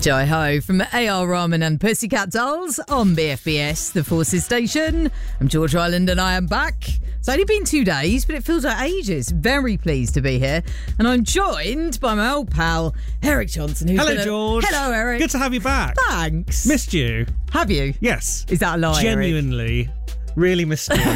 Jai Ho from A.R. Rahman and Pussycat Dolls on BFBS, the Forces station. I'm George Island and I am back. It's only been 2 days, but it feels like ages. Very pleased to be here. And I'm joined by my old pal, Eric Johnson. Hello, George. Hello, Eric. Good to have you back. Thanks. Missed you. Have you? Yes. Is that a lie, Genuinely, Eric? really missed you.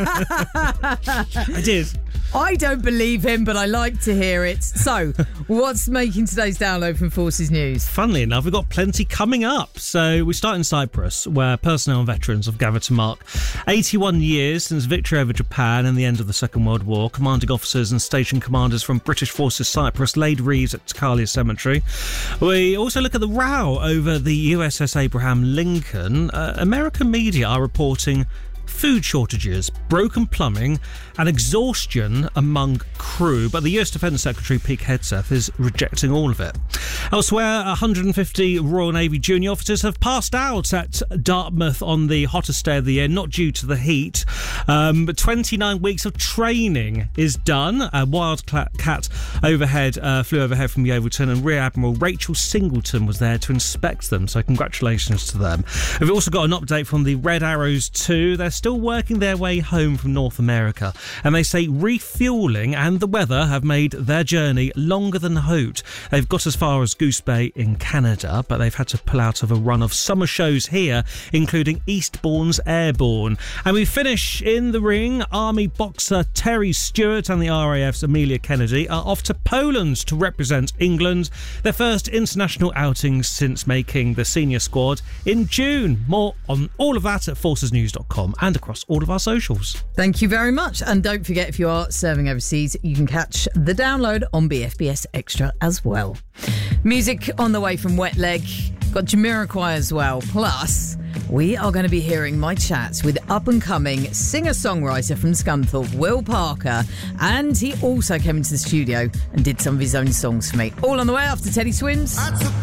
I did. I don't believe him, but I like to hear it. So, what's making today's download from Forces News? Funnily enough, we've got plenty coming up. So we start in Cyprus, where personnel and veterans have gathered to mark 81 years since victory over Japan and the end of the Second World War. Commanding officers and station commanders from British Forces Cyprus laid wreaths at Takalia Cemetery. We also look at the row over the USS Abraham Lincoln. American media are reporting food shortages, broken plumbing and exhaustion among crew, but the US Defence Secretary Pete Hegseth is rejecting all of it. Elsewhere, 150 Royal Navy junior officers have passed out at Dartmouth on the hottest day of the year, not due to the heat, but 29 weeks of training is done. A Wildcat overhead flew overhead from Yeovilton, and Rear Admiral Rachel Singleton was there to inspect them, so congratulations to them. We've also got an update from the Red Arrows 2. They're still working their way home from North America, and they say refuelling and the weather have made their journey longer than hoped. They've got as far as Goose Bay in Canada, but they've had to pull out of a run of summer shows here, including Eastbourne's Airborne. And we finish in the ring. Army boxer Terry Stewart and the RAF's Amelia Kennedy are off to Poland to represent England, their first international outings since making the senior squad in June. More on all of that at forcesnews.com and across all of our socials. Thank you very much. And don't forget, if you are serving overseas, you can catch the download on BFBS Extra as well. Music on the way from Wet Leg. Got Jamiroquai as well. Plus, we are going to be hearing my chats with up-and-coming singer-songwriter from Scunthorpe, Will Parker. And he also came into the studio and did some of his own songs for me. All on the way after Teddy Swims.